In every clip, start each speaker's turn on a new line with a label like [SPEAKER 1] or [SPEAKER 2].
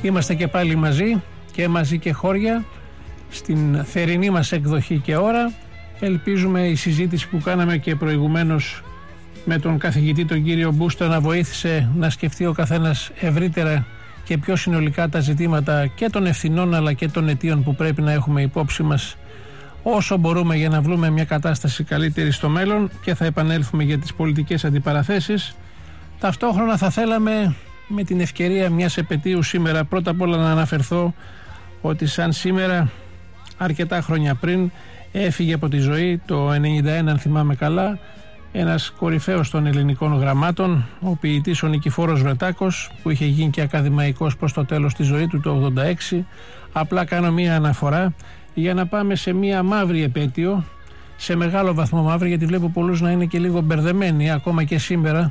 [SPEAKER 1] Είμαστε και πάλι μαζί και χώρια στην θερινή μας εκδοχή και ώρα. Ελπίζουμε η συζήτηση που κάναμε και προηγουμένως με τον καθηγητή τον κύριο Μπούστο να βοήθησε να σκεφτεί ο καθένας ευρύτερα και πιο συνολικά τα ζητήματα και των ευθυνών αλλά και των αιτίων που πρέπει να έχουμε υπόψη μας όσο μπορούμε για να βρούμε μια κατάσταση καλύτερη στο μέλλον, και θα επανέλθουμε για τις πολιτικές αντιπαραθέσεις. Ταυτόχρονα θα θέλαμε με την ευκαιρία μιας επετείου σήμερα πρώτα απ' όλα να αναφερθώ ότι σαν σήμερα αρκετά χρόνια πριν έφυγε από τη ζωή το 1991, αν θυμάμαι καλά, ένας κορυφαίος των ελληνικών γραμμάτων, ο ποιητής ο Νικηφόρος Βρετάκος, που είχε γίνει και ακαδημαϊκός προς το τέλος της ζωής του το 86. Απλά κάνω μία αναφορά για να πάμε σε μία μαύρη επέτειο, σε μεγάλο βαθμό μαύρη, γιατί βλέπω πολλούς να είναι και λίγο μπερδεμένοι ακόμα και σήμερα,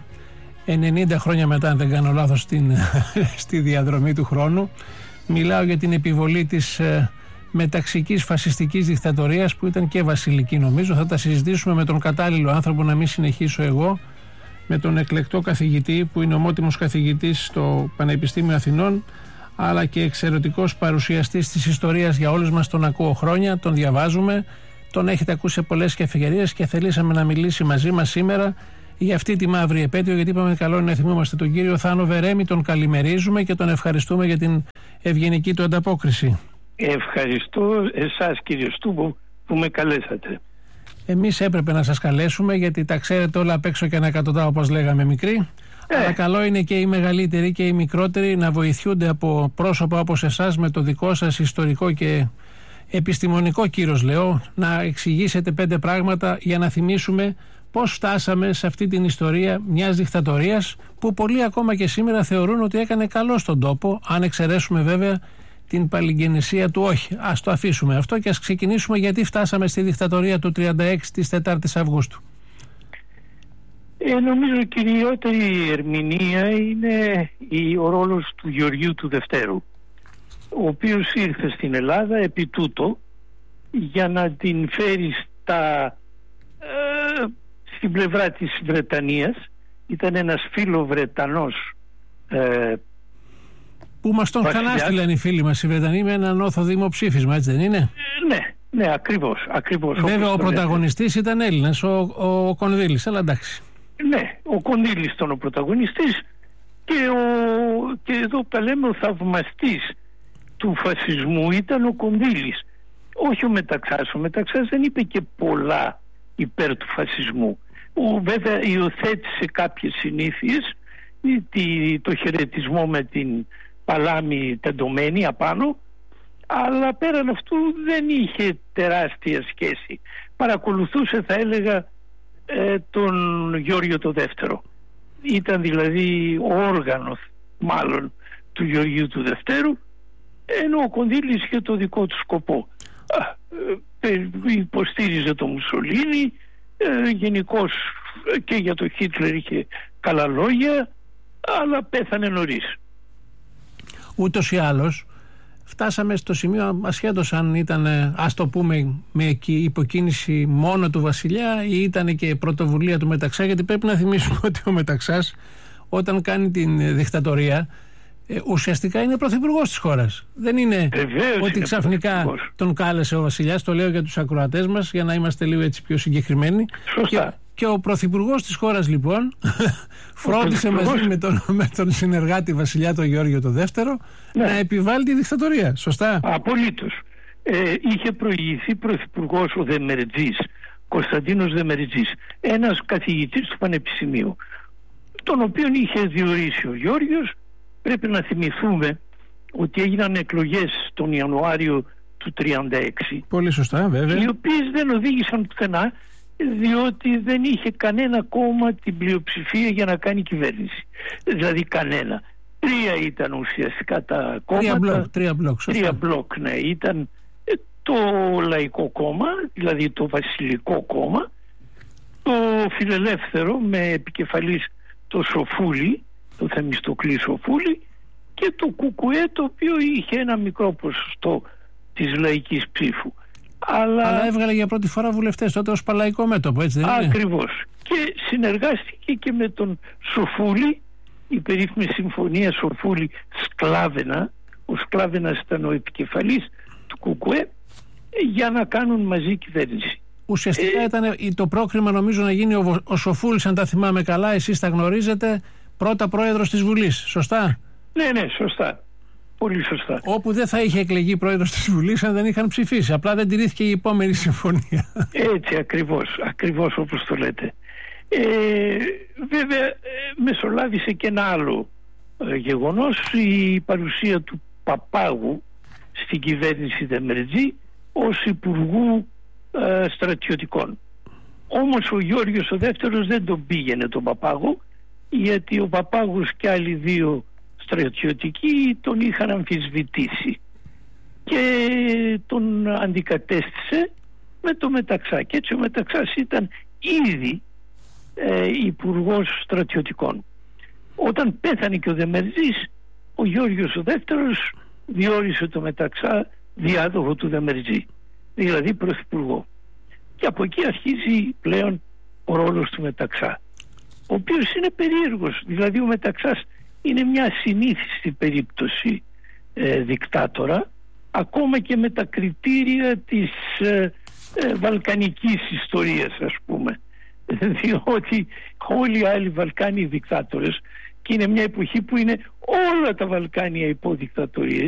[SPEAKER 1] 90 χρόνια μετά, αν δεν κάνω λάθος, στη διαδρομή του χρόνου. Μιλάω για την επιβολή της μεταξικής φασιστικής δικτατορίας, που ήταν και βασιλική νομίζω. Θα τα συζητήσουμε με τον κατάλληλο άνθρωπο, να μην συνεχίσω εγώ, με τον εκλεκτό καθηγητή που είναι ομότιμος καθηγητής στο Πανεπιστήμιο Αθηνών, αλλά και εξαιρετικός παρουσιαστής της ιστορίας για όλους μας. Τον ακούω χρόνια, τον διαβάζουμε, τον έχετε ακούσει σε πολλές ευκαιρίες και θελήσαμε να μιλήσει μαζί μας σήμερα για αυτή τη μαύρη επέτειο, γιατί είπαμε καλό είναι να θυμόμαστε τον κύριο Θάνο Βερέμη. Τον καλημερίζουμε και τον ευχαριστούμε για την ευγενική του ανταπόκριση.
[SPEAKER 2] Ευχαριστώ εσάς, κύριε Στούμπο, που με καλέσατε.
[SPEAKER 1] Εμείς έπρεπε να σας καλέσουμε, γιατί τα ξέρετε όλα απ' έξω και ανακατοτά, όπως λέγαμε, μικροί. Αλλά καλό είναι και οι μεγαλύτεροι και οι μικρότεροι να βοηθούνται από πρόσωπα όπως εσάς, με το δικό σας ιστορικό και επιστημονικό κύρος, λέω, να εξηγήσετε 5 πράγματα για να θυμίσουμε πώς φτάσαμε σε αυτή την ιστορία μιας δικτατορίας που πολλοί ακόμα και σήμερα θεωρούν ότι έκανε καλό στον τόπο, αν εξαιρέσουμε βέβαια την παλιγγενεσία του όχι. Ας το αφήσουμε αυτό και ας ξεκινήσουμε γιατί φτάσαμε στη δικτατορία του 36 της 4ης Αυγούστου.
[SPEAKER 2] Νομίζω η κυριότερη ερμηνεία είναι ο ρόλος του Γεωργίου του Δευτέρου, ο οποίος ήρθε στην Ελλάδα επί τούτο για να την φέρει στην πλευρά της Βρετανίας. Ήταν ένας φίλο-Βρετανός
[SPEAKER 1] που μας τον χανάστηλαν οι φίλοι μας οι Βρετανοί με έναν όθο δημοψήφισμα, έτσι δεν είναι?
[SPEAKER 2] Ναι, ακριβώς.
[SPEAKER 1] Βέβαια ο πρωταγωνιστής ήταν Έλληνας, ο Κονδύλης, αλλά εντάξει.
[SPEAKER 2] Ναι, ο Κονδύλης ήταν ο πρωταγωνιστής και εδώ τα λέμε, ο θαυμαστής του φασισμού ήταν ο Κονδύλης, όχι ο Μεταξάς. Ο Μεταξάς δεν είπε και πολλά υπέρ του φασισμού. Βέβαια υιοθέτησε κάποιες συνήθειες, το χαιρετισμό με την παλάμη τεντωμένη απάνω, αλλά πέραν αυτού δεν είχε τεράστια σχέση. Παρακολουθούσε, θα έλεγα, τον Γεώργιο το Δεύτερο. Ήταν δηλαδή όργανο μάλλον του Γεωργίου του Δευτέρου, ενώ ο Κονδύλης είχε το δικό του σκοπό. Υποστήριζε τον Μουσολίνη, γενικώς και για τον Χίτλερ είχε καλά λόγια, αλλά πέθανε νωρίς.
[SPEAKER 1] Ούτως ή άλλως φτάσαμε στο σημείο, ασχέτως αν ήταν, ας το πούμε, με υποκίνηση μόνο του βασιλιά ή ήταν και πρωτοβουλία του Μεταξά, γιατί πρέπει να θυμίσουμε ότι ο Μεταξάς όταν κάνει την δικτατορία ουσιαστικά είναι πρωθυπουργός της χώρας. Δεν είναι ότι ξαφνικά τον κάλεσε ο βασιλιάς. Το λέω για τους ακροατές μας για να είμαστε λίγο έτσι πιο συγκεκριμένοι.
[SPEAKER 2] Σωστά.
[SPEAKER 1] Και ο πρωθυπουργός της χώρας λοιπόν φρόντισε μαζί με τον συνεργάτη βασιλιά τον Γεώργιο το Δεύτερο να επιβάλλει τη δικτατορία. Σωστά.
[SPEAKER 2] Απολύτως. Είχε προηγηθεί πρωθυπουργός ο Δεμερτζής, Κωνσταντίνος Δεμερτζής, ένας καθηγητής του Πανεπιστημίου, τον οποίον είχε διορίσει ο Γεώργιος. Πρέπει να θυμηθούμε ότι έγιναν εκλογές τον Ιανουάριο του 1936.
[SPEAKER 1] Πολύ σωστά, βέβαια.
[SPEAKER 2] Οι οποίες δεν οδήγησαν πουθενά, διότι δεν είχε κανένα κόμμα την πλειοψηφία για να κάνει κυβέρνηση. Δηλαδή κανένα. 3 ήταν ουσιαστικά τα κόμματα.
[SPEAKER 1] 3
[SPEAKER 2] μπλοκ, ναι. Ήταν το Λαϊκό Κόμμα, δηλαδή το Βασιλικό Κόμμα, το Φιλελεύθερο με επικεφαλής το Σοφούλη, το Θεμιστοκλή Σοφούλη, και το Κουκουέ, το οποίο είχε ένα μικρό ποσοστό της λαϊκής ψήφου. Αλλά
[SPEAKER 1] έβγαλε για πρώτη φορά βουλευτές τότε ως παλαϊκό μέτωπο, έτσι δεν είναι?
[SPEAKER 2] Ακριβώς. Και συνεργάστηκε και με τον Σοφούλη, η περίφημη συμφωνία Σοφούλη-Σκλάβενα, ο Σκλάβενας ήταν ο επικεφαλής του ΚΚΕ, για να κάνουν μαζί κυβέρνηση.
[SPEAKER 1] Ουσιαστικά ήταν το πρόκριμα, νομίζω, να γίνει ο Σοφούλης, αν τα θυμάμαι καλά, εσείς τα γνωρίζετε, πρώτα πρόεδρος της Βουλής, σωστά?
[SPEAKER 2] Ναι, σωστά. Πολύ σωστά.
[SPEAKER 1] Όπου δεν θα είχε εκλεγεί πρόεδρος της Βουλής αν δεν είχαν ψηφίσει. Απλά δεν τηρήθηκε η επόμενη συμφωνία.
[SPEAKER 2] Έτσι ακριβώς όπως το λέτε. Βέβαια μεσολάβησε και ένα άλλο γεγονός, η παρουσία του Παπάγου στην κυβέρνηση Δεμερτζή ως υπουργού στρατιωτικών. Όμως ο Γεώργιος ο δεύτερος δεν τον πήγαινε τον Παπάγο, γιατί ο Παπάγος και άλλοι δύο στρατιωτικοί τον είχαν αμφισβητήσει και τον αντικατέστησε με το Μεταξά, και έτσι ο Μεταξάς ήταν ήδη υπουργός στρατιωτικών. Όταν πέθανε και ο Δεμερτζής, ο Γεώργιος ο δεύτερος διόρισε το Μεταξά διάδοχο του Δεμερτζή, δηλαδή πρωθυπουργό, και από εκεί αρχίζει πλέον ο ρόλος του Μεταξά, ο οποίος είναι περίεργος. Δηλαδή ο Μεταξάς είναι μια συνήθιστη περίπτωση δικτάτορα, ακόμα και με τα κριτήρια της βαλκανικής ιστορίας, ας πούμε, διότι όλοι οι άλλοι Βαλκάνοι δικτάτορες, και είναι μια εποχή που είναι όλα τα Βαλκάνια υπόδικτατορίες,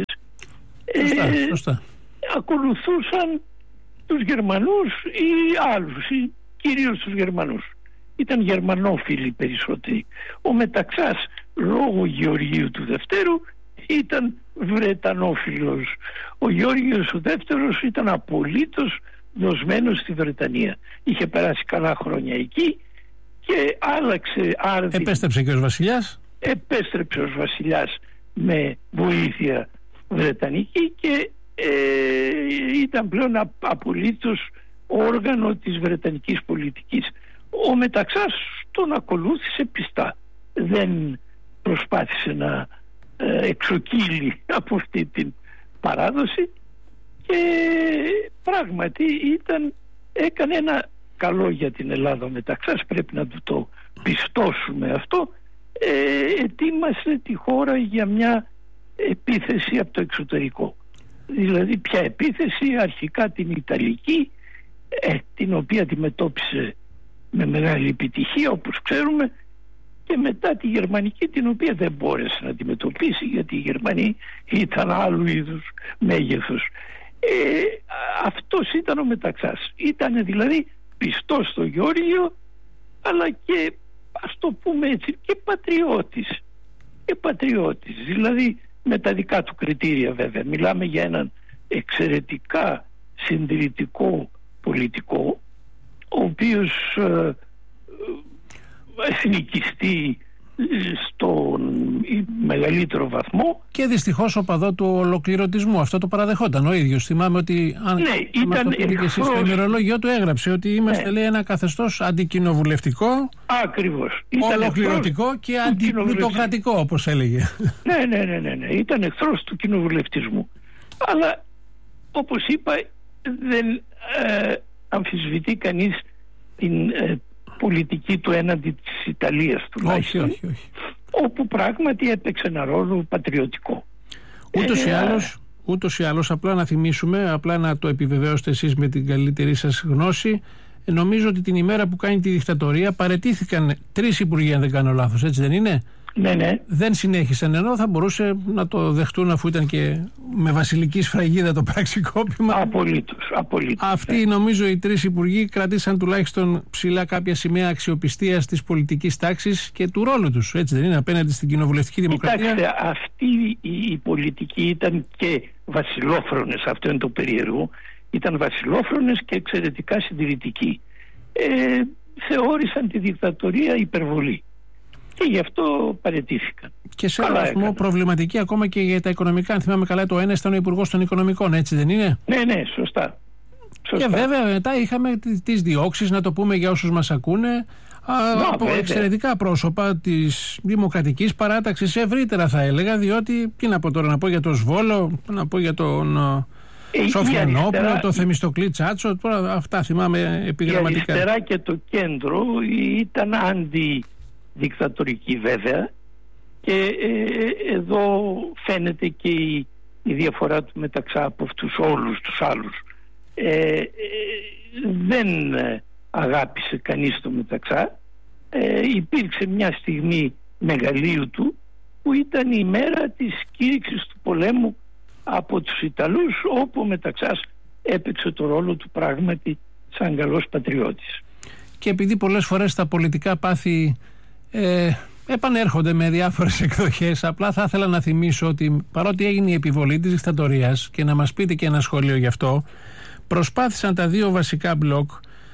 [SPEAKER 1] σωστά.
[SPEAKER 2] ακολουθούσαν τους Γερμανούς ή άλλους, ή κυρίως τους Γερμανούς. Ήταν γερμανόφιλοι περισσότεροι. Ο Μεταξάς, λόγω Γεωργίου του Δευτέρου, ήταν βρετανόφιλος. Ο Γεώργιος ο δεύτερος ήταν απολύτως δοσμένος στη Βρετανία. Είχε περάσει καλά χρόνια εκεί και άλλαξε άρδιν.
[SPEAKER 1] Επέστρεψε και ως βασιλιάς.
[SPEAKER 2] Επέστρεψε ως βασιλιάς με βοήθεια βρετανική και ήταν πλέον απολύτως όργανο της βρετανικής πολιτικής. Ο Μεταξάς τον ακολούθησε πιστά. Δεν προσπάθησε να εξοκύλει από αυτή την παράδοση και πράγματι έκανε ένα καλό για την Ελλάδα ο Μεταξάς, πρέπει να του το πιστώσουμε αυτό. Ετοίμασε τη χώρα για μια επίθεση από το εξωτερικό. Δηλαδή ποια επίθεση? Αρχικά την Ιταλική, την οποία αντιμετώπισε με μεγάλη επιτυχία όπως ξέρουμε, και μετά τη Γερμανική, την οποία δεν μπόρεσε να αντιμετωπίσει, γιατί οι Γερμανοί ήταν άλλου είδους μέγεθος. Αυτός ήταν ο Μεταξάς. Ήταν δηλαδή πιστός στο Γεώργιο, αλλά και, ας το πούμε έτσι, και πατριώτης. Δηλαδή με τα δικά του κριτήρια βέβαια. Μιλάμε για έναν εξαιρετικά συντηρητικό πολιτικό, ο οποίος εθνικιστεί στον μεγαλύτερο βαθμό. Και
[SPEAKER 1] δυστυχώς οπαδό του ολοκληρωτισμού. Αυτό το παραδεχόταν ο ίδιος. Θυμάμαι ότι
[SPEAKER 2] ήταν
[SPEAKER 1] εχθρός. Στο ημερολόγιο του έγραψε ότι είμαστε, λέει, ένα καθεστώς αντικοινοβουλευτικό.
[SPEAKER 2] Ακριβώς.
[SPEAKER 1] Ολοκληρωτικό και αντιπλουτοκρατικό, όπως έλεγε.
[SPEAKER 2] Ναι. Ήταν εχθρός του κοινοβουλευτισμού. Αλλά όπως είπα, δεν αμφισβητεί κανείς την πολιτική του έναντι της Ιταλίας τουλάχιστον.
[SPEAKER 1] Όχι.
[SPEAKER 2] Όπου πράγματι έπαιξε ένα ρόλο πατριωτικό.
[SPEAKER 1] Ούτως ή άλλως, απλά να θυμίσουμε, απλά να το επιβεβαίωσετε εσείς με την καλύτερη σας γνώση, νομίζω ότι την ημέρα που κάνει τη δικτατορία παραιτήθηκαν 3 υπουργοί, αν δεν κάνω λάθος, έτσι δεν είναι?
[SPEAKER 2] Ναι.
[SPEAKER 1] Δεν συνέχισαν, ενώ θα μπορούσε να το δεχτούν, αφού ήταν και με βασιλική σφραγίδα το πραξικόπημα.
[SPEAKER 2] Απολύτως.
[SPEAKER 1] Αυτοί, νομίζω, οι 3 υπουργοί κρατήσαν τουλάχιστον ψηλά κάποια σημαία αξιοπιστίας της πολιτικής τάξης και του ρόλου τους, έτσι δεν είναι, απέναντι στην κοινοβουλευτική δημοκρατία?
[SPEAKER 2] Κοιτάξτε, αυτή η πολιτική ήταν και βασιλόφρονες, αυτό είναι το περίεργο. Ήταν βασιλόφρονες και εξαιρετικά συντηρητικοί. Θεώρησαν τη δικτατορία υπερβολή και γι' αυτό παραιτήθηκαν.
[SPEAKER 1] Και σε έναν βαθμό προβληματική ακόμα και για τα οικονομικά. Αν θυμάμαι καλά, το ένα ήταν ο Υπουργός των Οικονομικών, έτσι δεν είναι?
[SPEAKER 2] Ναι, σωστά.
[SPEAKER 1] Και βέβαια μετά είχαμε τις διώξεις, να το πούμε για όσους μας ακούνε, από εξαιρετικά πρόσωπα της Δημοκρατικής Παράταξης, ευρύτερα θα έλεγα, διότι τι να πω τώρα, να πω για τον Σβόλο, να πω για τον Σοφιανόπουλο, το Θεμιστοκλή Τσάτσο, τώρα αυτά θυμάμαι επιγραμματικά.
[SPEAKER 2] Η αριστερά και το κέντρο ήταν αντιδικτατορική βέβαια, και εδώ φαίνεται και η η διαφορά του Μεταξά από αυτούς όλους τους άλλους. Δεν αγάπησε κανείς το Μεταξά. Υπήρξε μια στιγμή μεγαλείου του που ήταν η μέρα της κήρυξης του πολέμου από τους Ιταλούς, όπου ο Μεταξάς έπαιξε το ρόλο του πράγματι σαν καλός πατριώτης. Και
[SPEAKER 1] επειδή πολλές φορές τα πολιτικά πάθη επανέρχονται με διάφορες εκδοχές, απλά θα ήθελα να θυμίσω ότι παρότι έγινε η επιβολή της δικτατορίας, και να μας πείτε και ένα σχόλιο γι' αυτό, προσπάθησαν τα δύο βασικά μπλοκ,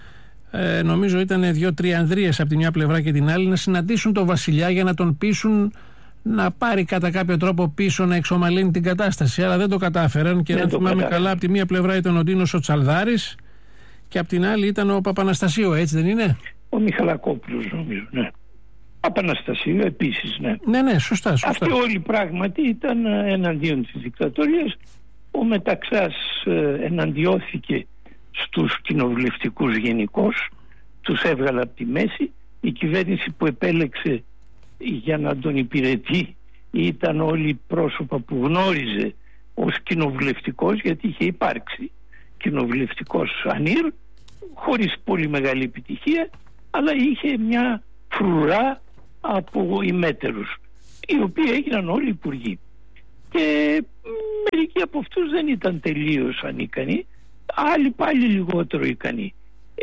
[SPEAKER 1] νομίζω ήταν 2-3 Ανδρείες από τη μια πλευρά και την άλλη, να συναντήσουν τον βασιλιά για να τον πείσουν να πάρει κατά κάποιο τρόπο πίσω, να εξομαλύνει την κατάσταση, αλλά δεν το κατάφεραν. Και αν θυμάμαι καλά, από τη μία πλευρά ήταν ο Ντίνος ο Τσαλδάρης και από την άλλη ήταν ο Παπαναστασίου, έτσι δεν είναι?
[SPEAKER 2] Ο Μιχαλακόπουλος, νομίζω, ναι. Παπαναστασίου επίσης, ναι.
[SPEAKER 1] Ναι, σωστά.
[SPEAKER 2] Αυτοί όλοι πράγματι ήταν εναντίον της δικτατορίας. Ο Μεταξάς εναντιώθηκε στους κοινοβουλευτικούς γενικώς, τους έβγαλε από τη μέση. Η κυβέρνηση που επέλεξε για να τον υπηρετεί ήταν όλοι πρόσωπα που γνώριζε ως κοινοβουλευτικός, γιατί είχε υπάρξει κοινοβουλευτικός ανήρ, χωρίς πολύ μεγάλη επιτυχία, αλλά είχε μια φρουρά από ημέτερους, οι οποίοι έγιναν όλοι υπουργοί. Και μερικοί από αυτούς δεν ήταν τελείως ανίκανοι, άλλοι πάλι λιγότερο ικανοί.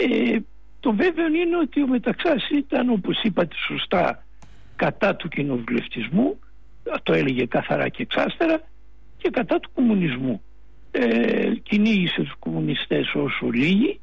[SPEAKER 2] Το βέβαιο είναι ότι ο Μεταξάς ήταν, όπως είπατε σωστά, κατά του κοινοβουλευτισμού, το έλεγε καθαρά και εξάστερα, και κατά του κομμουνισμού. Κυνήγησε τους κομμουνιστές όσο λίγοι.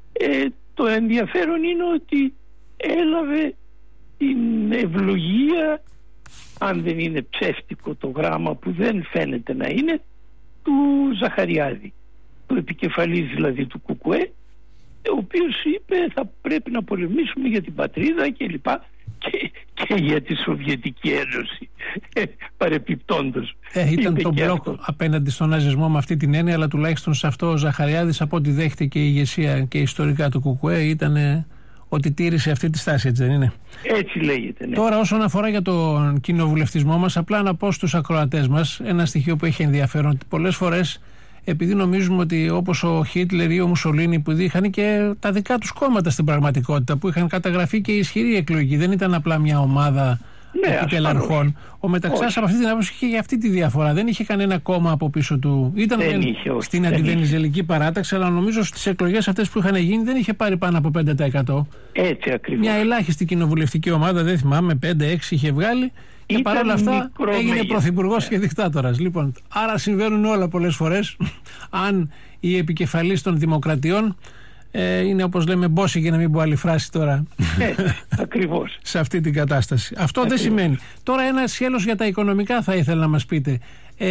[SPEAKER 2] Το ενδιαφέρον είναι ότι έλαβε την ευλογία, αν δεν είναι ψεύτικο το γράμμα, που δεν φαίνεται να είναι, του Ζαχαριάδη, του επικεφαλής δηλαδή του ΚΚΕ, ο οποίος είπε θα πρέπει να πολεμήσουμε για την πατρίδα και λοιπά, και για τη Σοβιετική Ένωση παρεπιπτόντως.
[SPEAKER 1] Ήταν το μπλοκ απέναντι στον ναζισμό με αυτή την έννοια, αλλά τουλάχιστον σε αυτό ο Ζαχαριάδης, από ό,τι δέχτηκε η ηγεσία και ιστορικά του ΚΚΕ, ήταν ότι τήρησε αυτή τη στάση, έτσι δεν είναι?
[SPEAKER 2] Έτσι λέγεται, ναι.
[SPEAKER 1] Τώρα, όσον αφορά για τον κοινοβουλευτισμό μας, απλά να πω στους ακροατές μας ένα στοιχείο που έχει ενδιαφέρον, ότι πολλές φορές, επειδή νομίζουμε ότι όπως ο Χίτλερ ή ο Μουσολίνι, που είχαν και τα δικά τους κόμματα στην πραγματικότητα, που είχαν καταγραφεί και ισχυρή εκλογή, δεν ήταν απλά μια ομάδα επιτελαρχών. Ο Μεταξάς από αυτή την άποψη είχε για αυτή τη διαφορά. Δεν είχε κανένα κόμμα από πίσω του. Ήταν στην αντιβενιζελική παράταξη, αλλά νομίζω στις εκλογές αυτές που είχαν γίνει δεν είχε πάρει πάνω από 5%.
[SPEAKER 2] Έτσι ακριβώς.
[SPEAKER 1] Μια ελάχιστη κοινοβουλευτική ομάδα, δεν θυμάμαι, 5-6 είχε βγάλει. Και παρόλα αυτά έγινε πρωθυπουργός και δικτάτορας. Λοιπόν, άρα συμβαίνουν όλα πολλές φορές. Αν η επικεφαλής των δημοκρατιών είναι, όπως λέμε, μπόση, για να μην πω άλλη φράση τώρα,
[SPEAKER 2] ακριβώς,
[SPEAKER 1] σε αυτή την κατάσταση. Αυτό δεν σημαίνει. Τώρα ένα σχέλος για τα οικονομικά θα ήθελα να μας πείτε.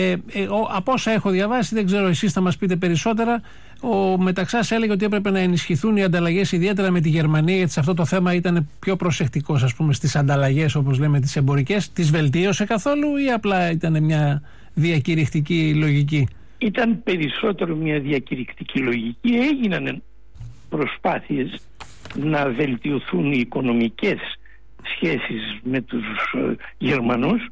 [SPEAKER 1] Από όσα έχω διαβάσει, δεν ξέρω, εσείς θα μας πείτε περισσότερα. Ο Μεταξάς έλεγε ότι έπρεπε να ενισχυθούν οι ανταλλαγές, ιδιαίτερα με τη Γερμανία, γιατί σε αυτό το θέμα ήταν πιο προσεκτικός, ας πούμε, στις ανταλλαγές, όπως λέμε, τις εμπορικές. Τις βελτίωσε καθόλου ή απλά ήταν μια διακηρυκτική λογική?
[SPEAKER 2] Ήταν περισσότερο μια διακηρυκτική λογική. Έγιναν προσπάθειες να βελτιωθούν οι οικονομικές σχέσεις με τους Γερμανούς.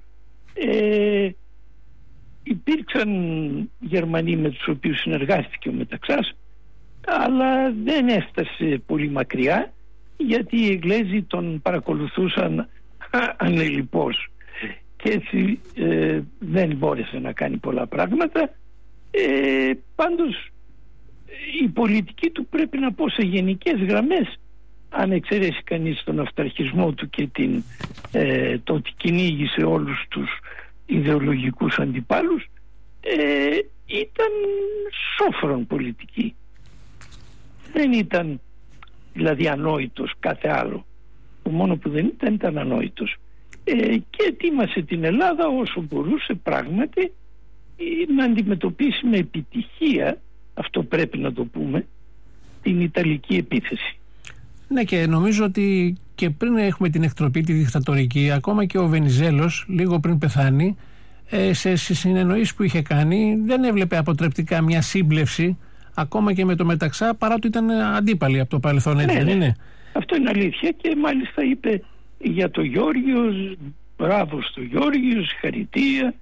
[SPEAKER 2] Υπήρξαν Γερμανοί με τους οποίους συνεργάστηκε ο Μεταξάς, αλλά δεν έφτασε πολύ μακριά, γιατί οι Εγγλέζοι τον παρακολουθούσαν ανελιπώς και έτσι δεν μπόρεσε να κάνει πολλά πράγματα. Πάντως η πολιτική του, πρέπει να πω, σε γενικές γραμμές, αν εξαιρέσει κανείς τον αυταρχισμό του και το ότι κυνήγησε όλους τους ιδεολογικούς αντιπάλους, ήταν σόφρον πολιτική. Δεν ήταν δηλαδή ανόητος κάθε άλλο. Το μόνο που δεν ήταν ανόητος. Και ετοίμασε την Ελλάδα όσο μπορούσε πράγματι να αντιμετωπίσει με επιτυχία, αυτό πρέπει να το πούμε, την Ιταλική επίθεση.
[SPEAKER 1] Ναι, και νομίζω ότι και πριν έχουμε την εκτροπή τη δικτατορική, ακόμα και ο Βενιζέλος λίγο πριν πεθάνει, σε συνεννοήσεις που είχε κάνει, δεν έβλεπε αποτρεπτικά μια σύμπλευση ακόμα και με το Μεταξά, παρά ότι ήταν αντίπαλοι από το παρελθόν, έτσι δεν είναι?
[SPEAKER 2] Αυτό είναι αλήθεια, και μάλιστα είπε για το Γιώργιο, μπράβο στο Γιώργιο, συγχαρητήρια,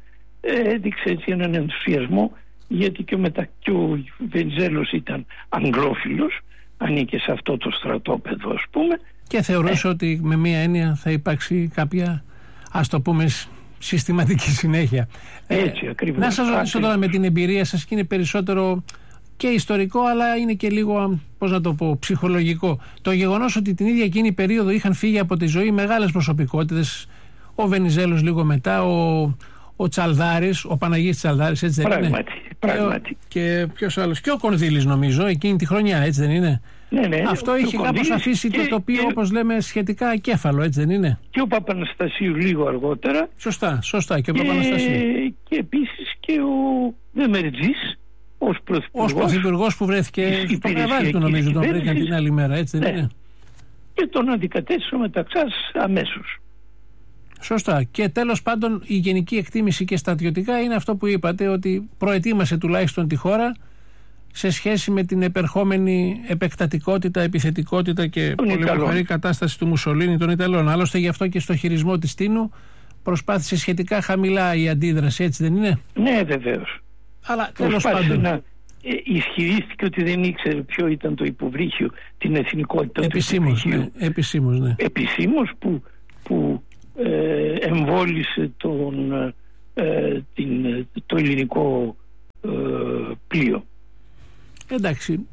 [SPEAKER 2] έδειξε έτσι έναν ενθουσιασμό, γιατί και ο Βενιζέλος ήταν αγγλόφιλος, ανήκε σε αυτό το στρατόπεδο, ας πούμε.
[SPEAKER 1] Και θεωρούσε ότι με μία έννοια θα υπάρξει κάποια, ας το πούμε, συστηματική συνέχεια.
[SPEAKER 2] Έτσι ακριβώς.
[SPEAKER 1] Να σας ρωτήσω τώρα, με την εμπειρία σας, και είναι περισσότερο και ιστορικό, αλλά είναι και λίγο, πώς να το πω, ψυχολογικό. Το γεγονός ότι την ίδια εκείνη περίοδο είχαν φύγει από τη ζωή μεγάλες προσωπικότητες, ο Βενιζέλος λίγο μετά, ο Τσαλδάρης, ο Παναγής Τσαλδάρης, έτσι δεν είναι?
[SPEAKER 2] Πράγματι.
[SPEAKER 1] Και ποιος άλλος? Και ο Κονδύλης, νομίζω, εκείνη τη χρονιά, έτσι δεν είναι?
[SPEAKER 2] Ναι,
[SPEAKER 1] αυτό είχε κάπως αφήσει το τοπίο, όπως λέμε, σχετικά ακέφαλο, έτσι δεν είναι?
[SPEAKER 2] Και ο Παπαναστασίου λίγο αργότερα.
[SPEAKER 1] Σωστά, και ο Παπαναστασίου.
[SPEAKER 2] Και επίσης και ο Δεμερτζής ως
[SPEAKER 1] πρωθυπουργός που βρέθηκε στο καβάλι του, νομίζω, τον βρήκαν την άλλη μέρα, έτσι δεν είναι?
[SPEAKER 2] Και τον αντικατέστησε ο Μεταξάς αμέσως.
[SPEAKER 1] Σωστά. Και τέλος πάντων, η γενική εκτίμηση και στρατιωτικά είναι αυτό που είπατε, ότι προετοίμασε τουλάχιστον τη χώρα σε σχέση με την επερχόμενη επεκτατικότητα, επιθετικότητα και πολεμοφερή κατάσταση του Μουσολίνη των Ιταλών. Άλλωστε, γι' αυτό και στο χειρισμό της Τίνου προσπάθησε σχετικά χαμηλά η αντίδραση, έτσι δεν είναι?
[SPEAKER 2] Ναι, βεβαίως.
[SPEAKER 1] Αλλά τέλος πάντων,
[SPEAKER 2] ισχυρίστηκε ότι δεν ήξερε ποιο ήταν το υποβρύχιο, την εθνικότητα του υποβρύχιου.
[SPEAKER 1] Ναι,
[SPEAKER 2] επισήμως που εμβόλισε το ελληνικό πλοίο.
[SPEAKER 1] Εντάξει,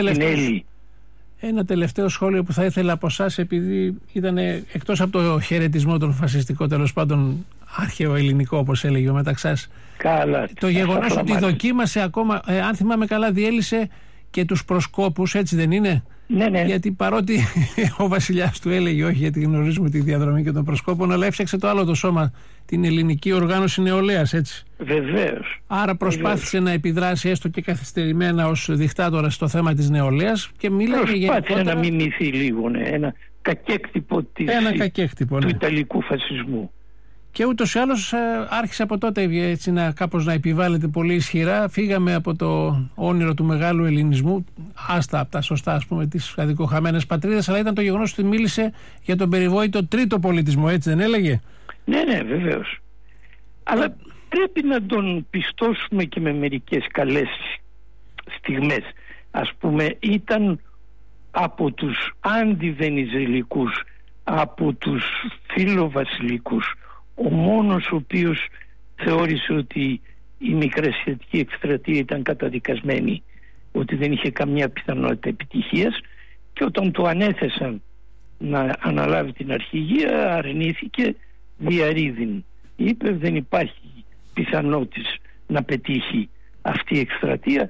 [SPEAKER 1] ένα τελευταίο σχόλιο που θα ήθελα από εσάς, επειδή ήταν εκτός από το χαιρετισμό των φασιστικό, τέλος πάντων αρχαίο ελληνικό, όπως έλεγε ο Μεταξάς, το γεγονός ότι δοκίμασε ακόμα, αν θυμάμαι καλά, διέλυσε και τους προσκόπους, έτσι δεν είναι?
[SPEAKER 2] Ναι.
[SPEAKER 1] Γιατί παρότι ο βασιλιάς του έλεγε όχι, γιατί γνωρίζουμε τη διαδρομή και των προσκόπων, αλλά έφτιαξε το άλλο το σώμα, την ελληνική οργάνωση νεολαίας, έτσι.
[SPEAKER 2] Βεβαίως.
[SPEAKER 1] Άρα προσπάθησε να επιδράσει έστω και καθυστερημένα ως δικτάτορα στο θέμα της νεολαίας και μίλαγε γενικότερα.
[SPEAKER 2] Προσπάθησε να μιμηθεί λίγο, ένα κακέκτυπο του Ιταλικού φασισμού.
[SPEAKER 1] Και ούτως ή άλλως άρχισε από τότε έτσι κάπως να επιβάλλεται πολύ ισχυρά. Φύγαμε από το όνειρο του μεγάλου ελληνισμού, άστα από τα σωστά, ας πούμε, τις αδικοχαμένες πατρίδες, αλλά ήταν το γεγονός ότι μίλησε για τον περιβόητο τρίτο πολιτισμό, έτσι δεν έλεγε?
[SPEAKER 2] Ναι, βεβαίως. Αλλά πρέπει να τον πιστώσουμε και με μερικές καλές στιγμές. Ας πούμε, ήταν από τους αντιβενιζελικούς, από τους φιλοβασιλικούς, ο μόνος ο οποίος θεώρησε ότι η μικρασιατική εκστρατεία ήταν καταδικασμένη, ότι δεν είχε καμία πιθανότητα επιτυχίας, και όταν του ανέθεσαν να αναλάβει την αρχηγία αρνήθηκε διαρρήδην. Είπε δεν υπάρχει πιθανότητα να πετύχει αυτή η εκστρατεία,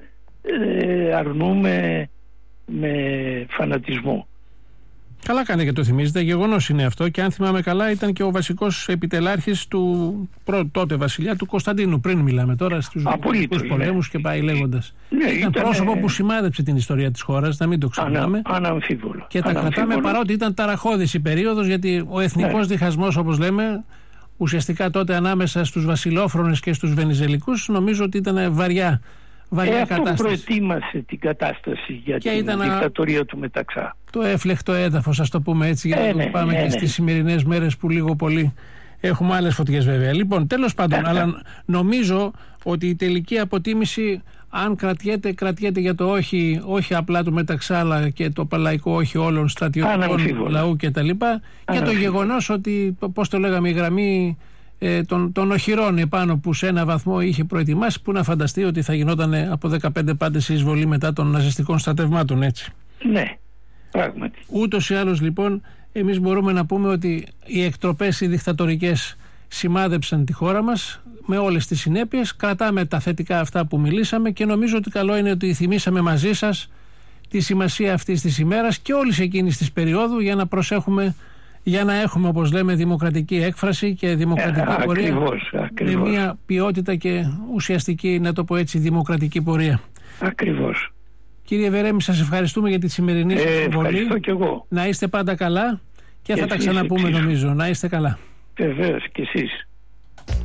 [SPEAKER 2] αρνούμε με φανατισμό.
[SPEAKER 1] Καλά κάνει και το θυμίζετε, γεγονός είναι αυτό, και αν θυμάμαι καλά ήταν και ο βασικός επιτελάρχης του τότε βασιλιά του Κωνσταντίνου, πριν μιλάμε τώρα στους Βουλγαρικούς πολέμους και πάει λέγοντας. Ήταν πρόσωπο που σημάδεψε την ιστορία της χώρας, να μην το ξεχνάμε.
[SPEAKER 2] Αναμφίβολο.
[SPEAKER 1] Και τα κρατάμε, παρότι ήταν ταραχώδης η περίοδος, γιατί ο εθνικός διχασμός, όπως λέμε, ουσιαστικά τότε ανάμεσα στους βασιλόφρονες και στους βενιζελικούς, νομίζω ότι ήταν βαριά
[SPEAKER 2] αυτό προετοίμασε την κατάσταση για την δικτατορία του Μεταξά.
[SPEAKER 1] Το έφλεκτο έδαφος, ας το πούμε έτσι, για να το πάμε και στις σημερινές μέρες που λίγο πολύ έχουμε άλλες φωτιές, βέβαια. Λοιπόν, τέλος πάντων, αλλά νομίζω ότι η τελική αποτίμηση, αν κρατιέται για το όχι απλά του Μεταξά, αλλά και το παλαϊκό όχι όλων στρατιωτικών λαού κτλ. Και το γεγονός ότι, πώς το λέγαμε, η γραμμή των οχυρών επάνω που σε ένα βαθμό είχε προετοιμάσει, που να φανταστεί ότι θα γινόταν από 15 πάντες η εισβολή μετά των ναζιστικών στρατευμάτων, έτσι.
[SPEAKER 2] Ναι, πράγματι.
[SPEAKER 1] Ούτως ή άλλως, λοιπόν, εμείς μπορούμε να πούμε ότι οι εκτροπές οι δικτατορικές σημάδεψαν τη χώρα μας με όλες τις συνέπειες. Κρατάμε τα θετικά αυτά που μιλήσαμε και νομίζω ότι καλό είναι ότι θυμήσαμε μαζί σας τη σημασία αυτής της ημέρας και όλης εκείνης της περίοδου, για να προσέχουμε, για να έχουμε, όπως λέμε, δημοκρατική έκφραση και δημοκρατική πορεία.
[SPEAKER 2] Ακριβώς.
[SPEAKER 1] Με μια ποιότητα και ουσιαστική, να το πω έτσι, δημοκρατική πορεία.
[SPEAKER 2] Ακριβώς.
[SPEAKER 1] Κύριε Βερέμη, σας ευχαριστούμε για τη σημερινή συμβολή.
[SPEAKER 2] Ευχαριστώ και εγώ.
[SPEAKER 1] Να είστε πάντα καλά και θα τα ξαναπούμε, νομίζω. Να είστε καλά.
[SPEAKER 2] Βεβαίως, και εσείς.